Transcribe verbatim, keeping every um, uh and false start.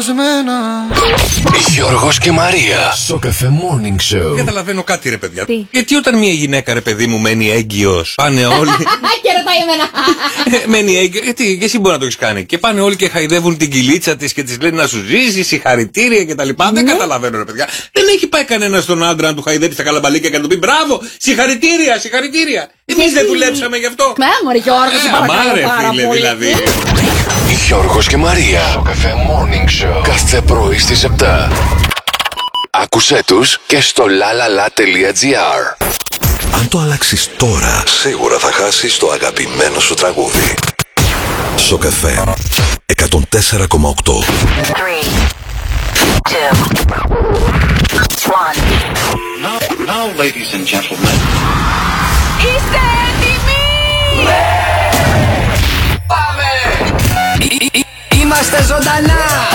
Γιώργος και Μαρία στο Cafe Morning Show. Καταλαβαίνω κάτι, ρε παιδιά. Τι? Γιατί όταν μια γυναίκα, ρε παιδί μου, μένει έγκυος, πάνε όλοι. Και ρωτάει εμένα. Μένει έγκυος. Γιατί και εσύ μπορεί να το έχεις κάνει. Και πάνε όλοι και χαϊδεύουν την κυλίτσα της και της λένε να σου ζήσει, συγχαρητήρια κτλ. Δεν καταλαβαίνω, ρε παιδιά. Δεν έχει πάει κανένα στον άντρα να του χαϊδέψει τα καλαμπαλίκια και να του πει μπράβο, συγχαρητήρια, συγχαρητήρια. Εμείς δεν δουλέψαμε γι' αυτό. Με μωρή Γιώργο, σε παρακαλώ πάρα φίλε, πολύ. δηλαδή. Γιώργος και Μαρία στο Cafe Morning Show. Κάθε πρωί στις επτά. Άκουσέ τους και στο lalala.gr. Αν το αλλάξεις τώρα, σίγουρα θα χάσεις το αγαπημένο σου τραγούδι. Στο Καφέ εκατόν τέσσερα κόμμα οκτώ. Now, now, ladies and gentlemen. Είστε έτοιμοι? Πάμε! Είμαστε ζωντανά!